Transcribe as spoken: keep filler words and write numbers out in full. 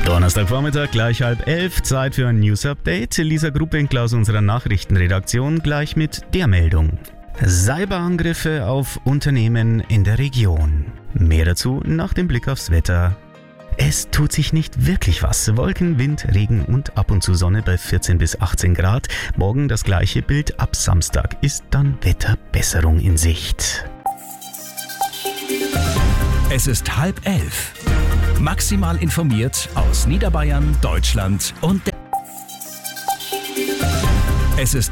Donnerstagvormittag, gleich halb elf, Zeit für ein News-Update. Lisa Gruppenkel aus unserer Nachrichtenredaktion gleich mit der Meldung. Cyberangriffe auf Unternehmen in der Region. Mehr dazu nach dem Blick aufs Wetter. Es tut sich nicht wirklich was. Wolken, Wind, Regen und ab und zu Sonne bei vierzehn bis achtzehn Grad. Morgen das gleiche Bild. Ab Samstag ist dann Wetterbesserung in Sicht. Es ist halb elf. Maximal informiert aus Niederbayern, Deutschland und der Es ist